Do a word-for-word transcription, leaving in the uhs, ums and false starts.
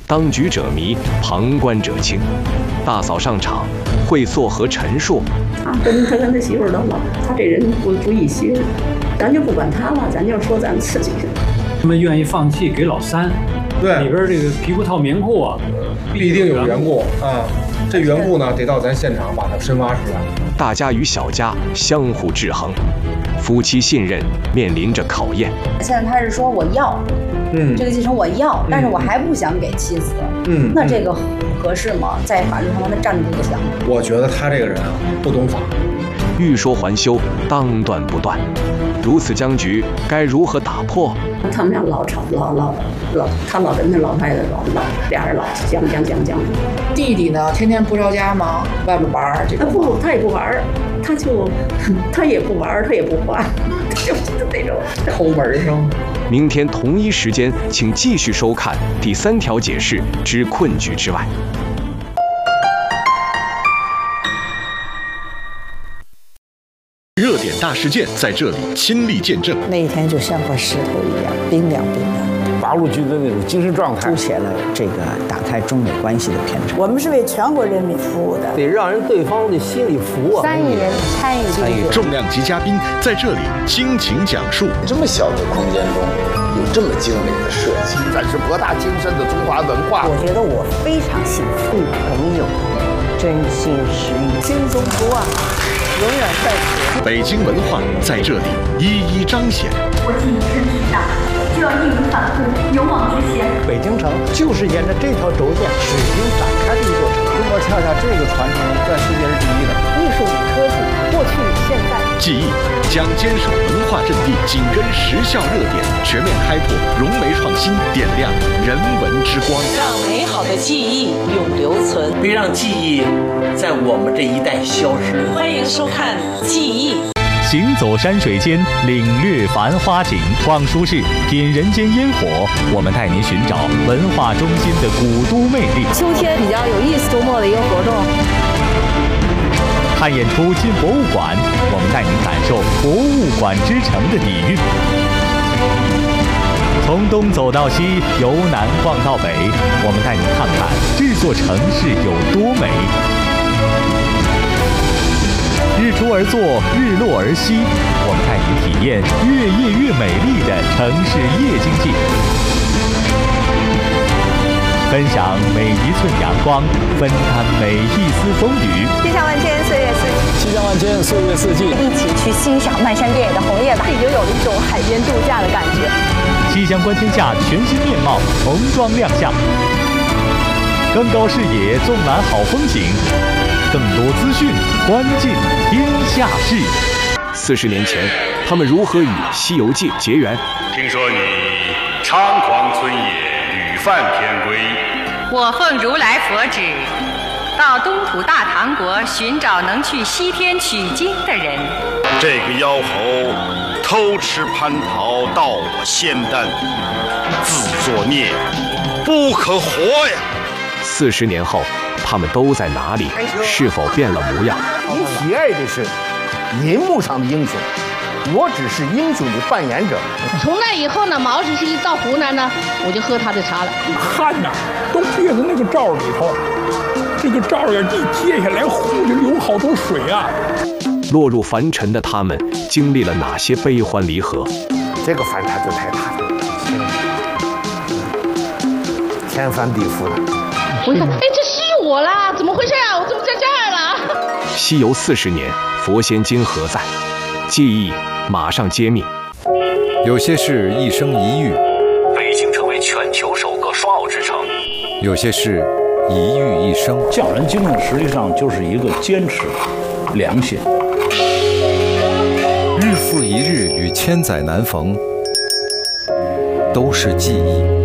当局者迷，旁观者清。大嫂上场，会作和陈述。 他跟他跟他媳妇儿都老，他这人不不义心，咱就不管他了，咱就说咱自己。 他们愿意放弃给老三， 对里边这个皮裤套棉裤啊， 必定有缘故啊。这缘故呢，得到咱现场把它深挖出来。 大家与小家相互制衡，夫妻信任面临着考验。 现在他是说我要， 嗯， 这个继承我要，但是我还不想给妻子， 嗯， 那这个合适吗？在法律上他站住不响。 我觉得他这个人啊，不懂法。 欲说还休，当断不断。如此僵局，该如何打破？ 他们俩老吵，老老老，他老跟他老太太老老俩人老讲讲讲讲。 弟弟呢，天天不着家吗？外边玩这个。 不，他也不玩，他就他也不玩，他也不花，他就是那种抠门上。 明天同一时间，请继续收看第三条解释之困局之外。 热点大事件在这里亲历见证， 那一天就像块石头一样冰凉冰凉。 八路军的那种精神状态， 凸显了这个打开中美关系的偏差。 我们是为全国人民服务的， 得让人对方的心里服啊。 三亿人参与参与，重量级嘉宾在这里倾情讲述。 这么小的空间中有这么精美的设计， 展示博大精深的中华文化。 我觉得我非常幸福，朋友真心实意，心中不忘，永远在此。 北京文化在这里一一彰显。 国际真巨大，就要义无反顾，勇往直前。 北京城就是沿着这条轴线水平展开的一座城。中国恰恰这个传承在世界是第一的。 艺术与科技，过去与现在。 记忆将坚守文化阵地，紧跟时效热点，全面开拓融媒创新，点亮人文之光， 让美好的记忆永留存， 别让记忆在我们这一代消失。 欢迎收看《记忆》。 行走山水间，领略繁花景；逛书市，品人间烟火。我们带您寻找文化中心的古都魅力。 秋天比较有意思，周末的一个活动。 看演出进博物馆，我们带您感受博物馆之城的底蕴。从东走到西，由南逛到北，我们带您看看这座城市有多美。日出而作，日落而息，我们带您体验越夜越美丽的城市夜经济，分享每一寸阳光，分担每一丝风雨。 气象万千，岁月四季。 气象万千，岁月四季。 一起去欣赏漫山遍野的红叶吧，已经有了一种海边度假的感觉。 气象观天下全新面貌重装亮相，更高视野，纵览好风景。更多资讯，关进天下事。 四十年前，他们如何与《西游记》结缘？ 听说你猖狂村野，屡犯偏规。 我奉如来佛旨，到东土大唐国寻找能去西天取经的人。 这个妖猴偷吃蟠桃，盗我仙丹，自作孽，不可活呀！ 四十年后，他们都在哪里？是否变了模样？ 你喜爱的是银幕上的英雄，我只是英雄的扮演者。 从那以后呢，毛主席一到湖南呢，我就喝他的茶了。 汗呐，都憋在那个罩里头，这个罩呀一揭下来，呼就流好多水啊。 落入凡尘的他们，经历了哪些悲欢离合？ 这个反差就太大了，天翻地覆的。 我一看，哎，这是我啦！怎么回事啊？我怎么在这儿了？ 西游四十年，佛仙经何在？记忆马上揭秘。 有些事一生一遇， 北京成为全球首个双奥之城； 有些事一遇一生。 匠人精神实际上就是一个坚持、良心。 日复一日与千载难逢，都是记忆。